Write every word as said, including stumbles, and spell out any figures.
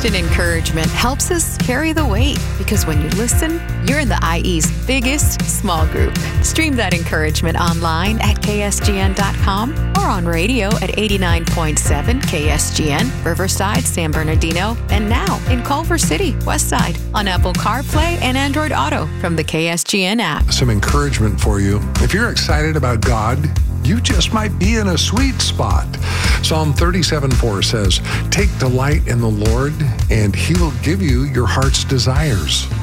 Constant encouragement helps us carry the weight because when you listen, you're in the I E's biggest small group. Stream that encouragement online at K S G N dot com or on radio at eighty-nine point seven K S G N, Riverside, San Bernardino, and now in Culver City, Westside, on Apple CarPlay and Android Auto from the K S G N app. Some encouragement for you. If you're excited about God, you just might be in a sweet spot. Psalm thirty-seven four says, "Take delight in the Lord, and He will give you your heart's desires."